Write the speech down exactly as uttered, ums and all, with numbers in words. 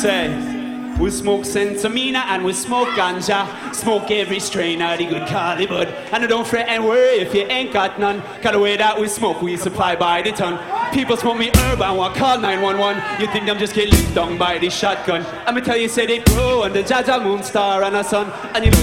say. We smoke Sensamina and we smoke ganja. Smoke every strain of the good Cali bud. And don't fret and worry if you ain't got none. Cause the way that we smoke, we supply by the ton. People smoke me herb and want call nine one one. You think them just get licked down by the shotgun. I'ma tell you, say they grow under Jaja Moonstar and a sun. And you